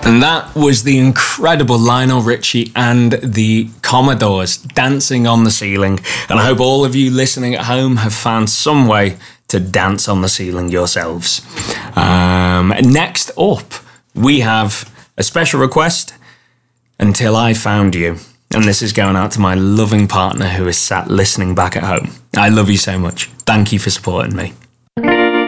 And that was the incredible Lionel Richie and the Commodores dancing on the ceiling. And I hope all of you listening at home have found some way to dance on the ceiling yourselves. Next up, we have a special request, Until I Found You. And this is going out to my loving partner who is sat listening back at home. I love you so much. Thank you for supporting me.